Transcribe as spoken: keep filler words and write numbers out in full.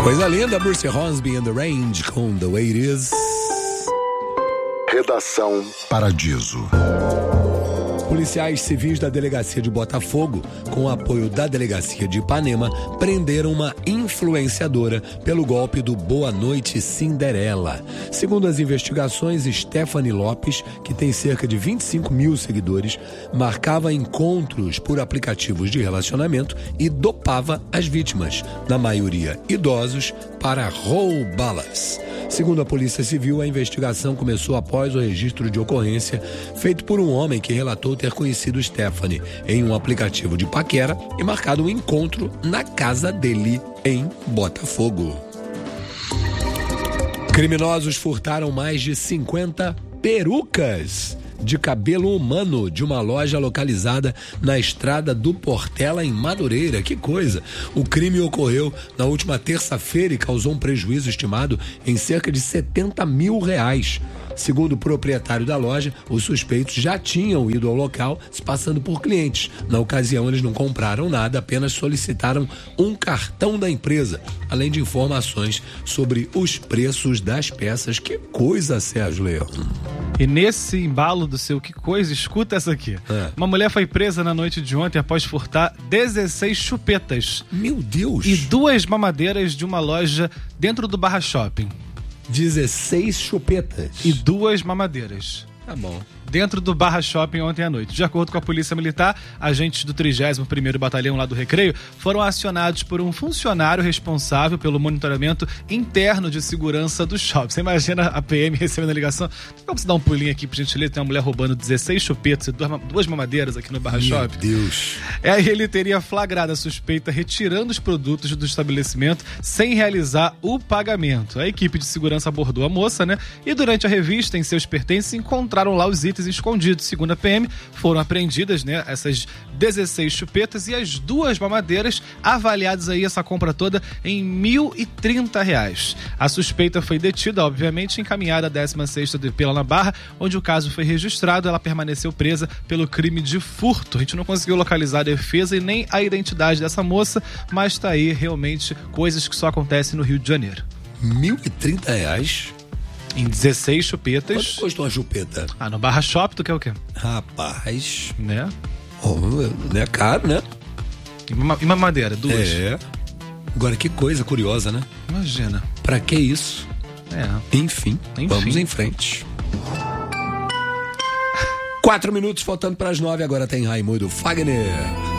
Coisa linda, Bruce Hornsby and the Range com The Way It Is. Redação Paradiso. Policiais civis da delegacia de Botafogo, com o apoio da delegacia de Ipanema, prenderam uma influenciadora pelo golpe do Boa Noite Cinderela. Segundo as investigações, Stephanie Lopes, que tem cerca de vinte e cinco mil seguidores, marcava encontros por aplicativos de relacionamento e dopava as vítimas, na maioria idosos, para roubá-las. Segundo a Polícia Civil, a investigação começou após o registro de ocorrência feito por um homem que relatou ter conhecido Stephanie em um aplicativo de paquera e marcado um encontro na casa dele em Botafogo. Criminosos furtaram mais de cinquenta perucas de cabelo humano de uma loja localizada na Estrada do Portela, em Madureira. Que coisa! O crime ocorreu na última terça-feira e causou um prejuízo estimado em cerca de setenta mil reais. Segundo o proprietário da loja, os suspeitos já tinham ido ao local se passando por clientes. Na ocasião, eles não compraram nada, apenas solicitaram um cartão da empresa, além de informações sobre os preços das peças. Que coisa, Sérgio Leão! E nesse embalo do seu que coisa, escuta essa aqui. É. Uma mulher foi presa na noite de ontem após furtar dezesseis chupetas. Meu Deus! E duas mamadeiras de uma loja dentro do Barra Shopping. dezesseis chupetas. E duas mamadeiras. Tá bom. Dentro do Barra Shopping ontem à noite. De acordo com a Polícia Militar, agentes do trigésimo primeiro Batalhão lá do Recreio foram acionados por um funcionário responsável pelo monitoramento interno de segurança do shopping. Você imagina a P M recebendo a ligação? Vamos dar um pulinho aqui, por gentileza, tem uma mulher roubando dezesseis chupetas e duas, duas mamadeiras aqui no Barra Meu Shopping. Meu Deus. Aí ele teria flagrado a suspeita retirando os produtos do estabelecimento sem realizar o pagamento. A equipe de segurança abordou a moça, né? E durante a revista, em seus pertences, encontraram lá os itens escondidos. Segundo a P M, foram apreendidas, né, essas dezesseis chupetas e as duas mamadeiras, avaliadas aí essa compra toda em mil e trinta reais. A suspeita foi detida, obviamente, encaminhada à décima sexta D P lá na Barra, onde o caso foi registrado. Ela permaneceu presa pelo crime de furto. A gente não conseguiu localizar a defesa e nem a identidade dessa moça, mas tá aí realmente coisas que só acontecem no Rio de Janeiro. mil e trinta reais? Em dezesseis chupetas. Quanto custou uma chupeta? Ah, no Barra Shop, tu quer o quê? Rapaz. Né? Oh, não é caro, né? E uma, e uma madeira, duas. É. Agora, que coisa curiosa, né? Imagina. Pra que isso? É. Enfim, Enfim. vamos em frente. Quatro minutos faltando para as nove, agora tem Raimundo Fagner.